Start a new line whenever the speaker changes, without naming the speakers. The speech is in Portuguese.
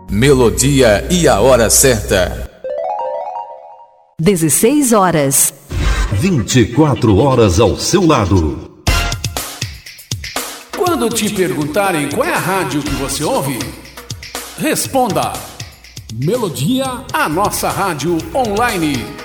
Melodia e a hora certa.
16 horas.
24 horas ao seu lado.
Quando te perguntarem qual é a rádio que você ouve, responda: Melodia, a nossa rádio online.